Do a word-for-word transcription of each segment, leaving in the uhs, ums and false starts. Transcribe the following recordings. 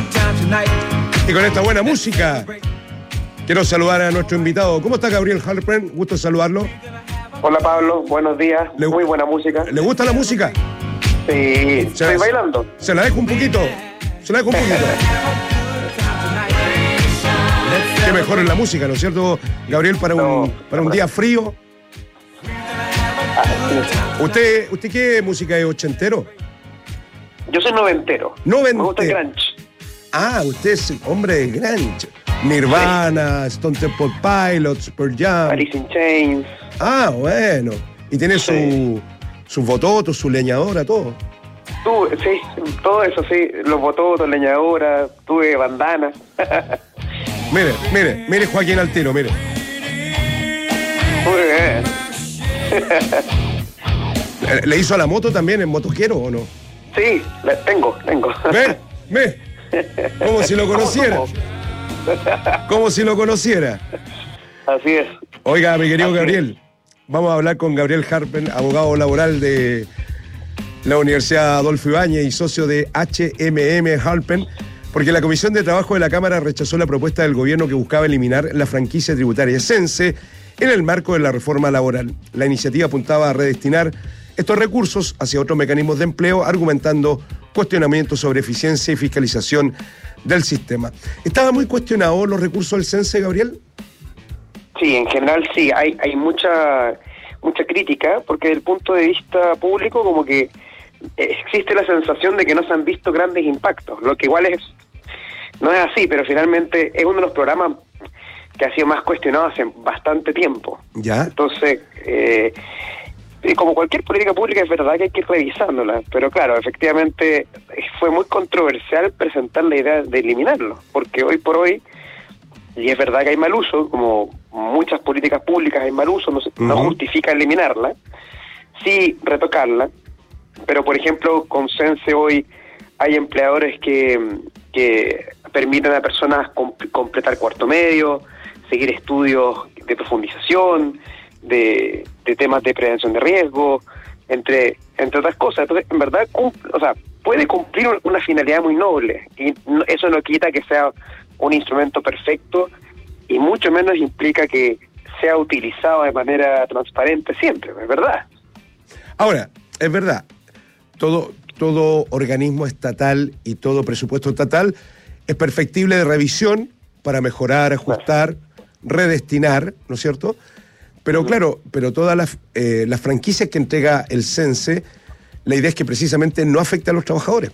Y con esta buena música quiero saludar a nuestro invitado. ¿Cómo está Gabriel Halpern? Gusto saludarlo. Hola Pablo, buenos días. Le, Muy buena música. ¿Le gusta la música? Sí, estoy la, bailando. Se la dejo un poquito. Se la dejo un poquito. Qué mejor es la música, ¿no es cierto, Gabriel? Para un, no, para un día frío. ¿Usted, ¿Usted qué música es? ¿Ochentero? Yo soy noventero. Noventero. Me gusta el grunge. Ah, usted es hombre de grunge. Nirvana, sí. Stone Temple Pilots, Pearl Jam. Alice in Chains. Ah, bueno. Y tiene sí. su, sus bototos, su leñadora, todo. Tú, sí, todo eso, sí. Los bototos, leñadora, tuve bandana. Mire, mire, mire Joaquín al tiro, mire. Muy bien. ¿Le hizo a la moto también en motoquero o no? Sí, la tengo, tengo. ¿Ve? ¿Ve? Como si lo conociera. Como si lo conociera. Así es. Oiga, mi querido Así Gabriel, es. Vamos a hablar con Gabriel Halpern, abogado laboral de la Universidad Adolfo Ibáñez y socio de H M M Halpern, porque la Comisión de Trabajo de la Cámara rechazó la propuesta del gobierno que buscaba eliminar la franquicia tributaria Sense en el marco de la reforma laboral. La iniciativa apuntaba a redestinar estos recursos hacia otros mecanismos de empleo, argumentando cuestionamientos sobre eficiencia y fiscalización del sistema. ¿Estaban muy cuestionados los recursos del Sense, Gabriel? Sí, en general sí, hay hay mucha mucha crítica, porque desde el punto de vista público como que existe la sensación de que no se han visto grandes impactos, lo que igual es no es así, pero finalmente es uno de los programas que ha sido más cuestionado hace bastante tiempo. ¿Ya? Entonces, eh, como cualquier política pública, es verdad que hay que ir revisándola, pero claro, efectivamente fue muy controversial presentar la idea de eliminarlo, porque hoy por hoy, y es verdad que hay mal uso, como muchas políticas públicas hay mal uso, no, se, uh-huh. no justifica eliminarla, sí retocarla, pero por ejemplo con Sense hoy hay empleadores que, que permiten a personas comp- completar cuarto medio, seguir estudios de profundización, de, de temas de prevención de riesgo, entre entre otras cosas. Entonces, en verdad, cumple, o sea, puede cumplir una finalidad muy noble, y no, eso no quita que sea un instrumento perfecto, y mucho menos implica que sea utilizado de manera transparente siempre, ¿es verdad? Ahora, es verdad, todo, todo organismo estatal y todo presupuesto estatal es perfectible de revisión para mejorar, ajustar, redestinar, ¿no es cierto? Pero uh-huh. claro, pero todas las, eh, las franquicias que entrega el Sense, la idea es que precisamente no afecte a los trabajadores.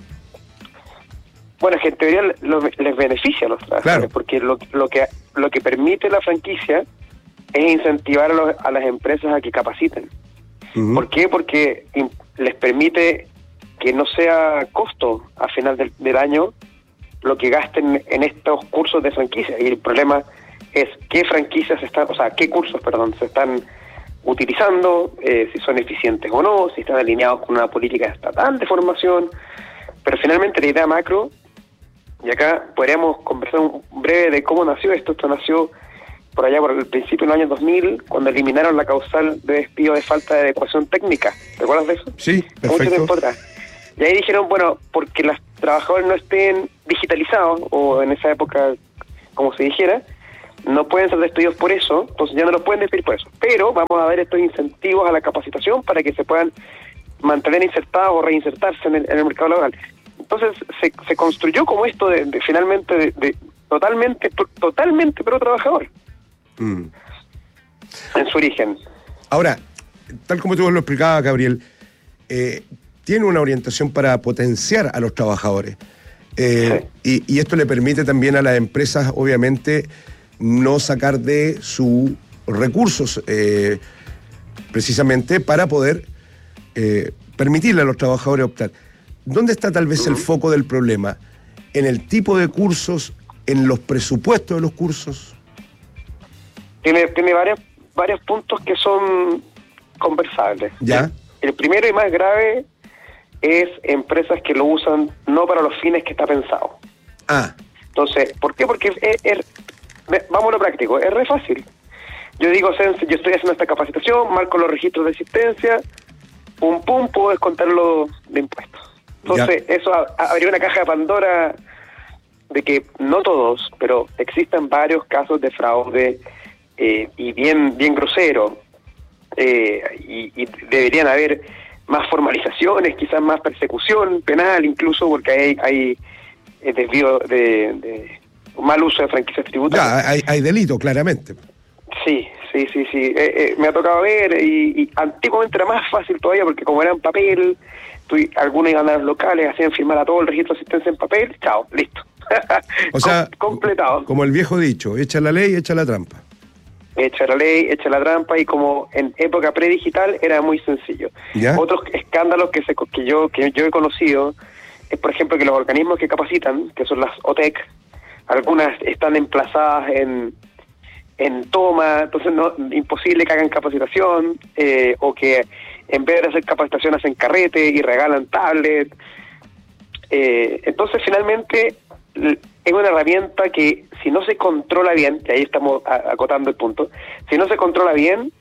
Bueno, es que en teoría lo, les beneficia a los trabajadores, claro. porque lo, lo que lo que permite la franquicia es incentivar a, los, a las empresas a que capaciten. Uh-huh. ¿Por qué? Porque in, les permite que no sea costo a final del, del año lo que gasten en estos cursos de franquicia. Y el problema es qué franquicias están, o sea, qué cursos, perdón, se están utilizando, eh, si son eficientes o no, si están alineados con una política estatal de formación. Pero finalmente la idea macro, y acá podríamos conversar un breve de cómo nació esto. Esto nació por allá por el principio del año dos mil, cuando eliminaron la causal de despido de falta de adecuación técnica. ¿Te acuerdas de eso? Sí, perfecto. Mucho tiempo atrás. Y ahí dijeron, bueno, porque los trabajadores no estén digitalizados, o en esa época, como se dijera, no pueden ser despedidos por eso, entonces ya no los pueden despedir por eso. Pero vamos a dar estos incentivos a la capacitación para que se puedan mantener insertados o reinsertarse en el, en el mercado laboral. Entonces se, se construyó como esto de, de finalmente de, de totalmente totalmente pro trabajador mm. en su origen. Ahora, tal como tú lo explicabas, Gabriel, eh, tiene una orientación para potenciar a los trabajadores, eh, sí. y, y esto le permite también a las empresas, obviamente, no sacar de sus recursos eh, precisamente para poder eh, permitirle a los trabajadores optar. ¿Dónde está tal vez el foco del problema? ¿En el tipo de cursos? ¿En los presupuestos de los cursos? Tiene, tiene varios, varios puntos que son conversables. ¿Ya? El, el primero y más grave es empresas que lo usan no para los fines que está pensado. Ah. Entonces, ¿por qué? Porque es, es, vamos a lo práctico, es re fácil. Yo digo, Sense, yo estoy haciendo esta capacitación, marco los registros de existencia, pum pum, puedo descontarlo de impuestos. Entonces, ya. eso abrió una caja de Pandora de que no todos, pero existen varios casos de fraude eh, y bien bien grosero, eh, y, y deberían haber más formalizaciones, quizás más persecución penal incluso, porque hay, hay eh, desvío de, de mal uso de franquicias tributarias. Ya, hay, hay delito, claramente. Sí, sí, sí, sí. Eh, eh, me ha tocado ver, y, y antiguamente era más fácil todavía, porque como era en papel, tú, algunos iban a los locales, hacían firmar a todo el registro de asistencia en papel, chao, listo. O sea, Com- completado. Como el viejo dicho, echa la ley, echa la trampa. Echa la ley, echa la trampa, y como en época predigital era muy sencillo. ¿Ya? Otros escándalos que se que yo que yo he conocido es, por ejemplo, que los organismos que capacitan, que son las O T E C, algunas están emplazadas en en toma, entonces no imposible que hagan capacitación, eh, o que en vez de hacer capacitación hacen carrete y regalan tablet. Eh, entonces finalmente es una herramienta que, si no se controla bien, y ahí estamos acotando el punto, si no se controla bien,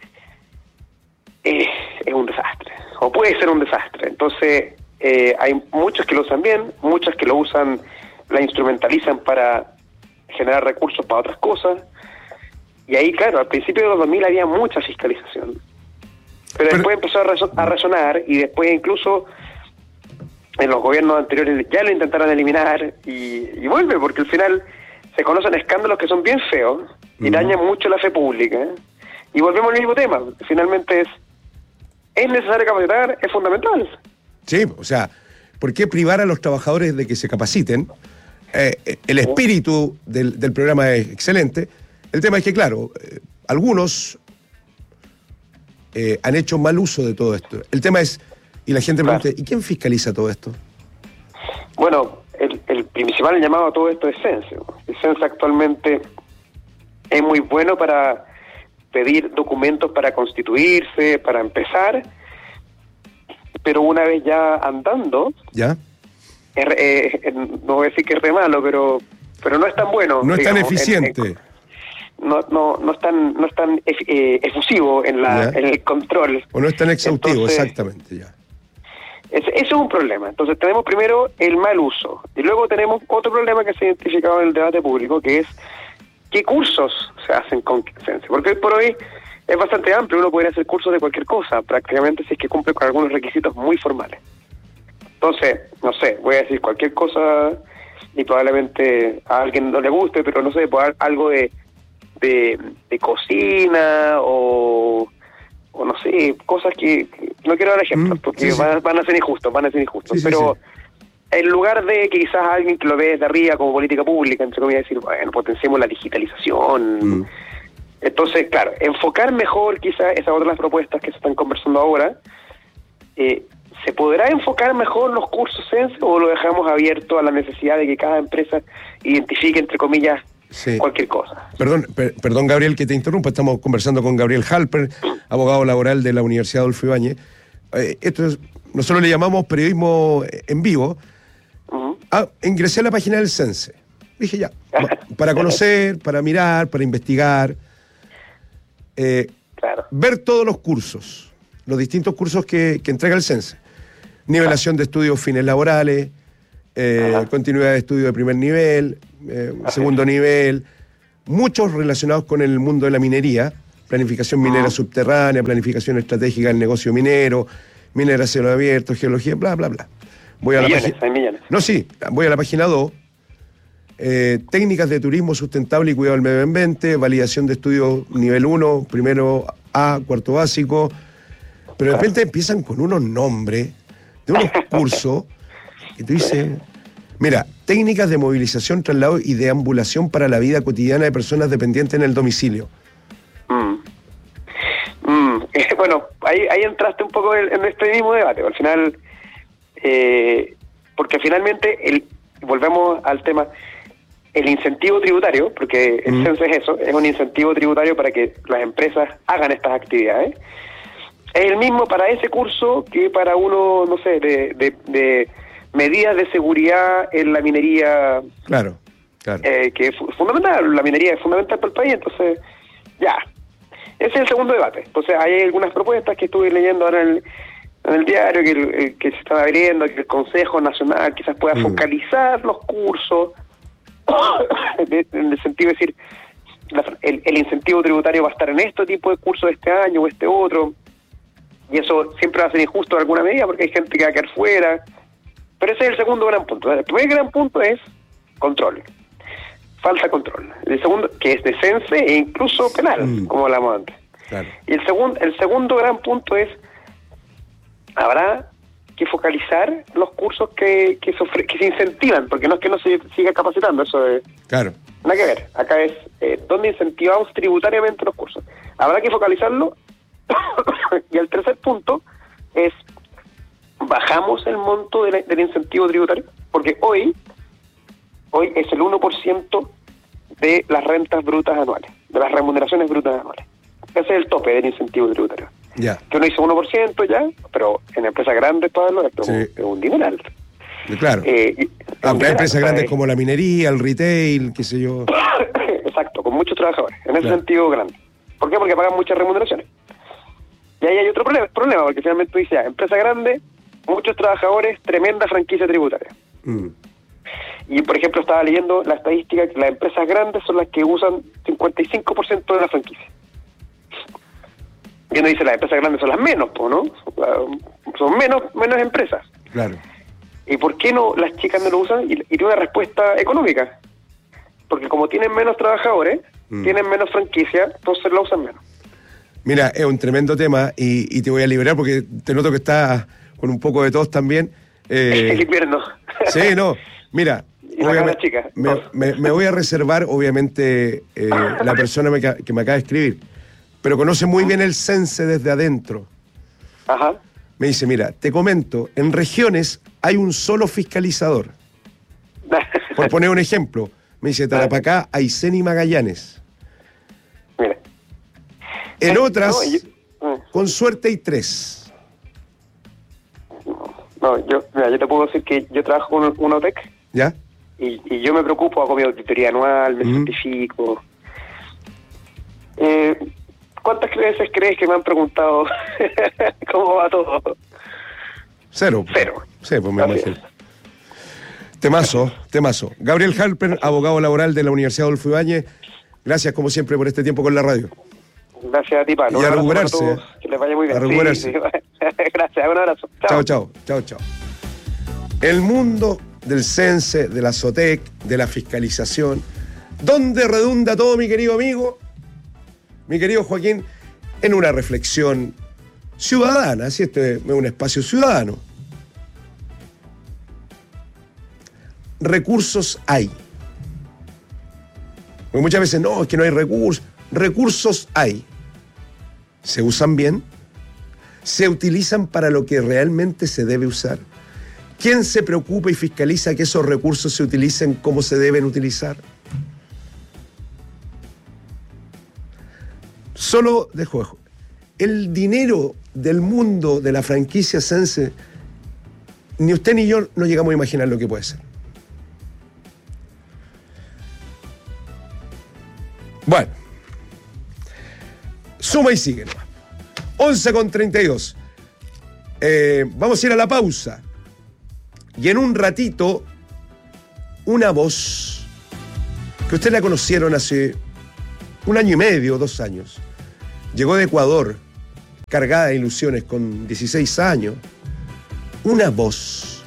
eh, es un desastre, o puede ser un desastre. Entonces eh, hay muchos que lo usan bien, muchos que lo usan, la instrumentalizan para generar recursos para otras cosas. Y ahí, claro, al principio de los dos mil había mucha fiscalización. Pero, pero después empezó a, reso- a resonar, y después incluso en los gobiernos anteriores ya lo intentaron eliminar, y, y vuelve, porque al final se conocen escándalos que son bien feos y uh-huh. dañan mucho la fe pública. ¿eh? Y volvemos al mismo tema. Finalmente es, es necesario capacitar, es fundamental. Sí, o sea, ¿por qué privar a los trabajadores de que se capaciten? Eh, el espíritu del, del programa es excelente. El tema es que, claro, eh, algunos eh, han hecho mal uso de todo esto. El tema es, y la gente claro. pregunta, ¿y quién fiscaliza todo esto? Bueno, el, el principal llamado a todo esto es Sense. El Sense actualmente es muy bueno para pedir documentos para constituirse, para empezar, pero una vez ya andando, ¿ya? Es, eh, no voy a decir que es re malo, pero, pero no es tan bueno. No es digamos, tan eficiente. En, en, No, no, no es tan, no es tan eh, efusivo en la, en el control. O no es tan exhaustivo, entonces, exactamente, ya. Es, eso es un problema. Entonces tenemos primero el mal uso, y luego tenemos otro problema que se ha identificado en el debate público, que es qué cursos se hacen con Sense. Porque hoy por hoy es bastante amplio, uno puede hacer cursos de cualquier cosa, prácticamente, si es que cumple con algunos requisitos muy formales. Entonces, no sé, voy a decir cualquier cosa y probablemente a alguien no le guste, pero no sé, puede algo de De, de cocina o, o no sé, cosas que, que no quiero dar ejemplos, mm, porque sí, sí. Van, van a ser injustos, van a ser injustos, sí, pero sí, sí. en lugar de que quizás alguien que lo ve desde arriba como política pública, entre comillas, decir, bueno, potenciemos la digitalización. Mm. Entonces, claro, enfocar mejor quizás esas otras propuestas que se están conversando ahora. eh, ¿Se podrá enfocar mejor los cursos Sense, o lo dejamos abierto a la necesidad de que cada empresa identifique, entre comillas, sí. cualquier cosa? Perdón, per, perdón, Gabriel, que te interrumpa. Estamos conversando con Gabriel Halper, abogado laboral de la Universidad Adolfo Ibáñez. Eh, esto es, nosotros le llamamos periodismo en vivo. Uh-huh. Ah, ingresé a la página del Sense. Dije ya, para conocer, para mirar, para investigar. Eh, claro. Ver todos los cursos, los distintos cursos que, que entrega el Sense. Nivelación de estudios fines laborales, eh, continuidad de estudio de primer nivel, eh, segundo nivel, muchos relacionados con el mundo de la minería, planificación minera uh-huh. subterránea, planificación estratégica del negocio minero, minera a cielo abierto, geología, bla, bla, bla. Voy a millones, la página. Hay millones. No, sí, voy a la página dos. Eh, técnicas de turismo sustentable y cuidado del medio ambiente, validación de estudios nivel uno, primero A, cuarto básico, pero de repente empiezan con unos nombres de unos cursos y tú dices, mira, técnicas de movilización, traslado y deambulación para la vida cotidiana de personas dependientes en el domicilio. Mm. Mm. Eh, bueno, ahí, ahí entraste un poco en, en este mismo debate. Al final, eh, porque finalmente, el, volvemos al tema, el incentivo tributario, porque el mm. Sense es eso, es un incentivo tributario para que las empresas hagan estas actividades. Es el mismo para ese curso que para uno, no sé, de, de, de medidas de seguridad en la minería. Claro, claro. Eh, que es fundamental, la minería es fundamental para el país, entonces, ya. Ese es el segundo debate. Entonces, hay algunas propuestas que estuve leyendo ahora en el, en el diario, que, el, el, que se están abriendo, que el Consejo Nacional quizás pueda mm. focalizar los cursos, en el sentido de decir, la, el, el incentivo tributario va a estar en este tipo de cursos de este año o este otro, y eso siempre va a ser injusto en alguna medida porque hay gente que va a quedar fuera. Pero ese es el segundo gran punto. El primer gran punto es control. Falta control. El segundo, que es de cense e incluso penal, mm. como hablamos antes. Claro. Y el segundo, el segundo gran punto es, habrá que focalizar los cursos que que se, ofre, que se incentivan, porque no es que no se siga capacitando, eso es... Claro. Nada que ver. Acá es eh, dónde incentivamos tributariamente los cursos. Habrá que focalizarlo. Y el tercer punto es, bajamos el monto de la, del incentivo tributario, porque hoy hoy es el uno por ciento de las rentas brutas anuales, de las remuneraciones brutas anuales. Ese es el tope del incentivo tributario. Ya. Que uno dice uno por ciento ya, pero en empresas grandes, Pablo, esto sí. es un dineral. Claro. Eh, y, Aunque hay empresas grandes como la minería, el retail, qué sé yo. Exacto, con muchos trabajadores, en ese claro. sentido grande. ¿Por qué? Porque pagan muchas remuneraciones. Y ahí hay otro problema, problema porque finalmente tú dices, ya, empresa grande, muchos trabajadores, tremenda franquicia tributaria. Mm. Y, por ejemplo, estaba leyendo la estadística que las empresas grandes son las que usan cincuenta y cinco por ciento de la franquicia. Y uno dice, las empresas grandes son las menos, ¿no? Son menos menos empresas. Claro. ¿Y por qué no las chicas no lo usan? Y, y tiene una respuesta económica. Porque como tienen menos trabajadores, mm. tienen menos franquicia, entonces la usan menos. Mira, es un tremendo tema y, y te voy a liberar porque te noto que estás con un poco de tos también. Eh, el invierno. Sí, no. Mira, obviamente, chica, me, me, me voy a reservar, obviamente, eh, la persona me, que me acaba de escribir, pero conoce muy bien el cense desde adentro. Ajá. Me dice, mira, te comento, en regiones hay un solo fiscalizador. Por poner un ejemplo, me dice, Tarapacá, Aysén y Magallanes. Mira. En eh, otras, no, yo, eh. con suerte hay tres. No, yo, mira, yo te puedo decir que yo trabajo con una O T E C. ¿Ya? Y, y yo me preocupo, hago mi auditoría anual, me uh-huh. certifico. Eh, ¿Cuántas veces crees que me han preguntado cómo va todo? Cero. Cero. Sí, pues me imagino. Temazo, temazo. Gabriel Halpern, abogado laboral de la Universidad Adolfo Ibáñez. Gracias, como siempre, por este tiempo con la radio. Gracias a ti, Pablo. Y a recuperarse. Que les vaya muy bien. A recuperarse. Sí, sí. Gracias, un abrazo. Chao, chao, chao, chao. El mundo del cense, de la S O T E C, de la fiscalización. ¿Dónde redunda todo, mi querido amigo? Mi querido Joaquín, en una reflexión ciudadana, si este es un espacio ciudadano. Recursos hay. Porque muchas veces, no, es que no hay recursos. Recursos hay. ¿Se usan bien? ¿Se utilizan para lo que realmente se debe usar? ¿Quién se preocupa y fiscaliza que esos recursos se utilicen como se deben utilizar? Solo de juego. El dinero del mundo de la franquicia Cense, ni usted ni yo no llegamos a imaginar lo que puede ser. Bueno, suma y sigue nomás. once con treinta y dos. Eh, vamos a ir a la pausa. Y en un ratito, una voz que ustedes la conocieron hace un año y medio, dos años. Llegó de Ecuador, cargada de ilusiones, con dieciséis años. Una voz.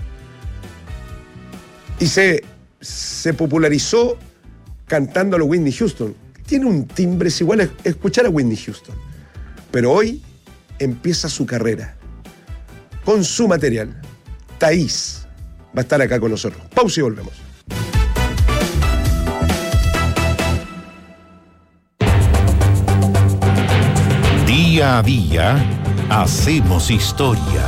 Y se, se popularizó cantando a lo Whitney Houston. Tiene un timbre, es igual a escuchar a Whitney Houston. Pero hoy empieza su carrera con su material. Thaís va a estar acá con nosotros. Pausa y volvemos. Día a día hacemos historia.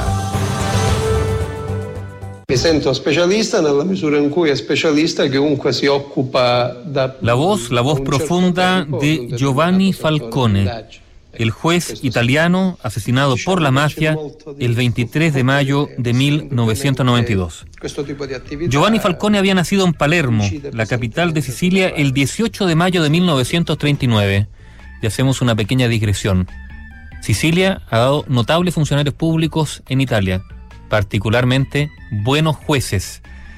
Mi sento specialista nella misura in cui è specialista chiunque si occupa da... La voz, la voz profunda de Giovanni Falcone, el juez italiano asesinado por la mafia el veintitrés de mayo de mil novecientos noventa y dos. Giovanni Falcone había nacido en Palermo, la capital de Sicilia, el dieciocho de mayo de mil novecientos treinta y nueve. Y hacemos una pequeña digresión. Sicilia ha dado notables funcionarios públicos en Italia, particularmente buenos jueces.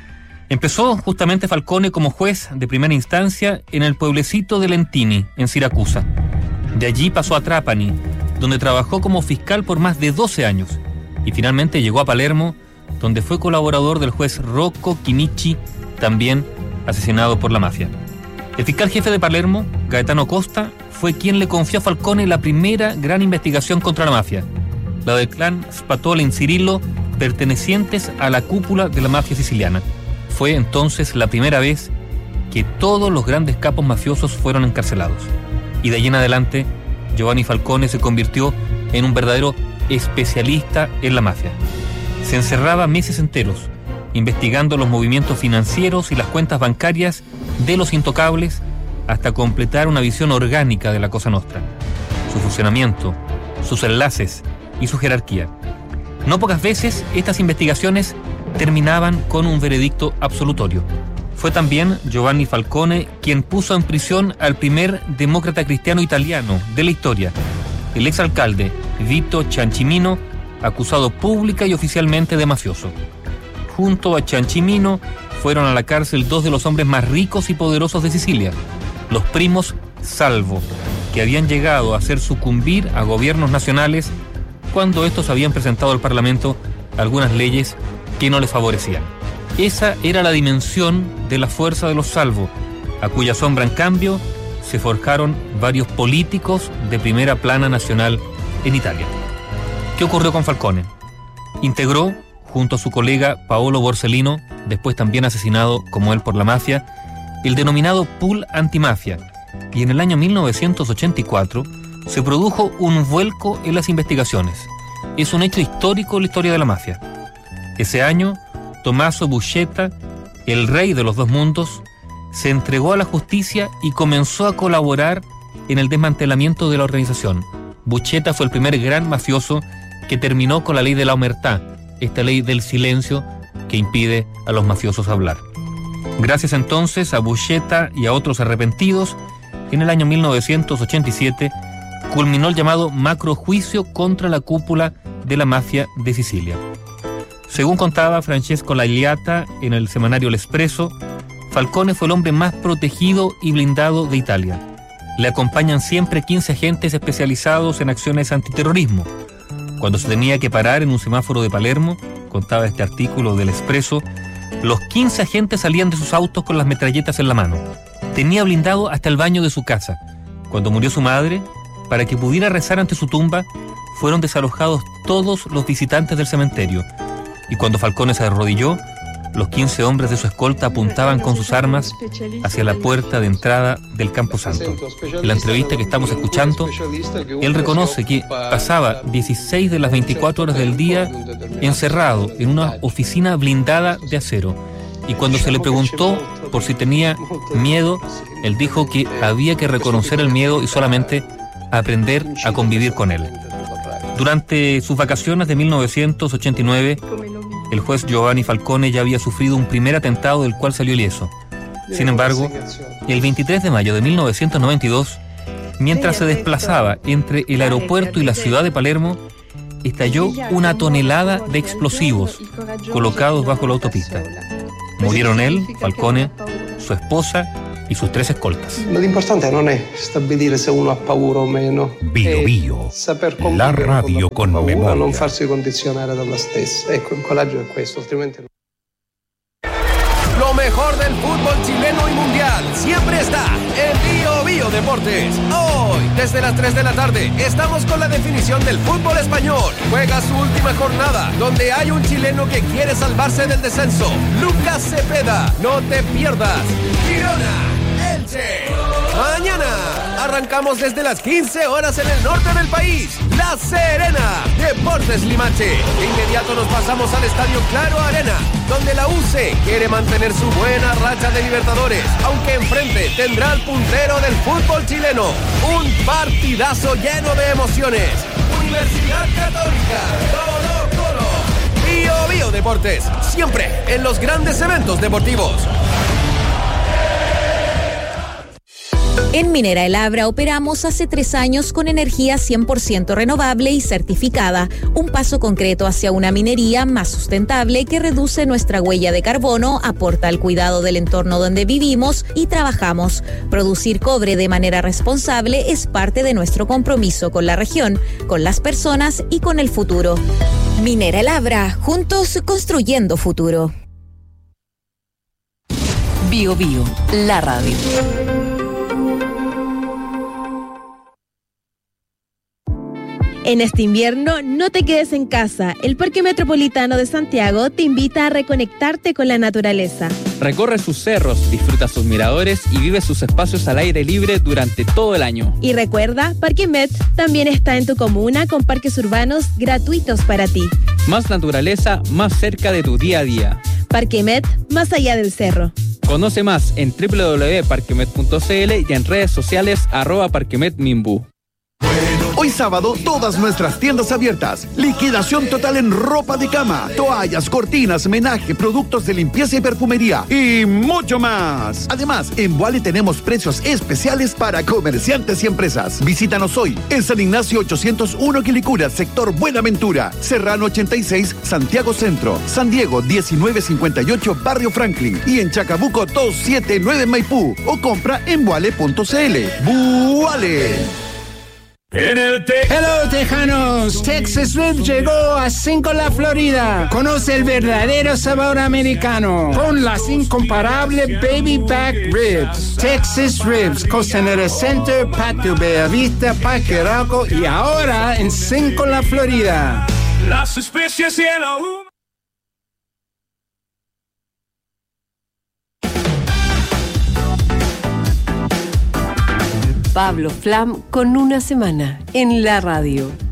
Empezó justamente Falcone como juez de primera instancia en el pueblecito de Lentini, en Siracusa. De allí pasó a Trapani, donde trabajó como fiscal por más de doce años, y finalmente llegó a Palermo, donde fue colaborador del juez Rocco Chinichi, también asesinado por la mafia. El fiscal jefe de Palermo, Gaetano Costa, fue quien le confió a Falcone la primera gran investigación contra la mafia, la del clan Spatola in Cirillo, pertenecientes a la cúpula de la mafia siciliana. Fue entonces la primera vez que todos los grandes capos mafiosos fueron encarcelados. Y de allí en adelante, Giovanni Falcone se convirtió en un verdadero especialista en la mafia. Se encerraba meses enteros, investigando los movimientos financieros y las cuentas bancarias de los intocables hasta completar una visión orgánica de la Cosa Nostra, su funcionamiento, sus enlaces y su jerarquía. No pocas veces estas investigaciones terminaban con un veredicto absolutorio. Fue también Giovanni Falcone quien puso en prisión al primer demócrata cristiano italiano de la historia, el exalcalde Vito Ciancimino, acusado pública y oficialmente de mafioso. Junto a Ciancimino fueron a la cárcel dos de los hombres más ricos y poderosos de Sicilia, los primos Salvo, que habían llegado a hacer sucumbir a gobiernos nacionales cuando estos habían presentado al Parlamento algunas leyes que no les favorecían. Esa era la dimensión de la fuerza de los Salvo, a cuya sombra, en cambio, se forjaron varios políticos de primera plana nacional en Italia. ¿Qué ocurrió con Falcone? Integró, junto a su colega Paolo Borsellino, después también asesinado como él por la mafia, el denominado pool antimafia, y en el año mil novecientos ochenta y cuatro se produjo un vuelco en las investigaciones. Es un hecho histórico en la historia de la mafia. Ese año, Tommaso Buscetta, el rey de los dos mundos, se entregó a la justicia y comenzó a colaborar en el desmantelamiento de la organización. Buscetta fue el primer gran mafioso que terminó con la ley de la omertá, esta ley del silencio que impide a los mafiosos hablar. Gracias entonces a Buscetta y a otros arrepentidos, en el año mil novecientos ochenta y siete culminó el llamado macrojuicio contra la cúpula de la mafia de Sicilia. Según contaba Francesco Lagliata en el semanario L'Espresso, Falcone fue el hombre más protegido y blindado de Italia. Le acompañan siempre quince agentes especializados en acciones antiterrorismo. Cuando se tenía que parar en un semáforo de Palermo, contaba este artículo del L'Espresso, los quince agentes salían de sus autos con las metralletas en la mano. Tenía blindado hasta el baño de su casa. Cuando murió su madre, para que pudiera rezar ante su tumba, fueron desalojados todos los visitantes del cementerio. Y cuando Falcone se arrodilló, los quince hombres de su escolta apuntaban con sus armas hacia la puerta de entrada del Camposanto. En la entrevista que estamos escuchando, él reconoce que pasaba dieciséis de las veinticuatro horas del día encerrado en una oficina blindada de acero. Y cuando se le preguntó por si tenía miedo, él dijo que había que reconocer el miedo y solamente aprender a convivir con él. Durante sus vacaciones de mil novecientos ochenta y nueve, el juez Giovanni Falcone ya había sufrido un primer atentado del cual salió ileso. Sin embargo, el veintitrés de mayo de mil novecientos noventa y dos, mientras se desplazaba entre el aeropuerto y la ciudad de Palermo, estalló una tonelada de explosivos colocados bajo la autopista. Murieron él, Falcone, su esposa y sus tres escoltas. Lo importante non è stabilire se uno ha paura o meno. Bio Bio, la radio con memoria. Non farsi condizionare dalla stessa. Ecco, il coraggio è questo, altrimenti no. Lo mejor del fútbol chileno y mundial siempre está en Bio Bio Deportes. Hoy, desde las tres de la tarde, estamos con la definición del fútbol español. Juega su última jornada, donde hay un chileno que quiere salvarse del descenso. Lucas Cepeda, no te pierdas. Girona, Elche. Mañana arrancamos desde las quince horas en el norte del país. La Serena, Deportes Limache. De inmediato nos pasamos al Estadio Claro Arena, donde la U C quiere mantener su buena racha de Libertadores, aunque enfrente tendrá al puntero del fútbol chileno. Un partidazo lleno de emociones. Universidad Católica, Colo Colo. Bio Bio Deportes, siempre en los grandes eventos deportivos. En Minera El Abra operamos hace tres años con energía cien por ciento renovable y certificada, un paso concreto hacia una minería más sustentable que reduce nuestra huella de carbono, aporta al cuidado del entorno donde vivimos y trabajamos. Producir cobre de manera responsable es parte de nuestro compromiso con la región, con las personas y con el futuro. Minera El Abra, juntos construyendo futuro. Bio Bio, la radio. En este invierno, no te quedes en casa. El Parque Metropolitano de Santiago te invita a reconectarte con la naturaleza. Recorre sus cerros, disfruta sus miradores y vive sus espacios al aire libre durante todo el año. Y recuerda, Parque Met también está en tu comuna con parques urbanos gratuitos para ti. Más naturaleza, más cerca de tu día a día. Parque Met, más allá del cerro. Conoce más en doble u doble u doble u punto parquemet punto c l y en redes sociales arroba parquemetminbu. Hoy sábado, todas nuestras tiendas abiertas. Liquidación total en ropa de cama, toallas, cortinas, menaje, productos de limpieza y perfumería y mucho más. Además, en Boale tenemos precios especiales para comerciantes y empresas. Visítanos hoy en San Ignacio ochocientos uno Quilicura, sector Buenaventura, Serrano ochenta y seis, Santiago Centro, San Diego diecinueve cincuenta y ocho, Barrio Franklin y en Chacabuco doscientos setenta y nueve Maipú o compra en boale punto c l. Boale. En el te Hello Tejanos, Texas Ribs llegó a Cinco La Florida. Conoce el verdadero sabor americano con las incomparables Baby Back Ribs. Texas Ribs, Costanera Center, Patio Bellavista, Parque Arauco y ahora en Cinco La Florida. Las especies y el aún. Pablo Flam con Una Semana en la radio.